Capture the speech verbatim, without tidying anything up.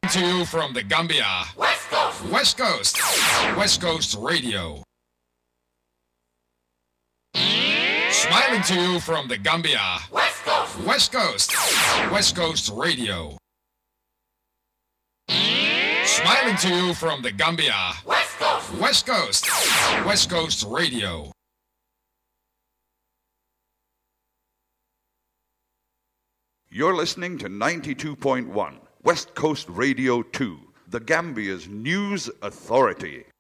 To you from the Gambia. West Coast. West Coast. West Coast Radio. Smiling to you from the Gambia. West Coast. West Coast. West Coast Radio. Smiling to you from the Gambia. West Coast. West Coast. West Coast Radio. You're listening to ninety-two point one West Coast Radio two, the Gambia's news authority.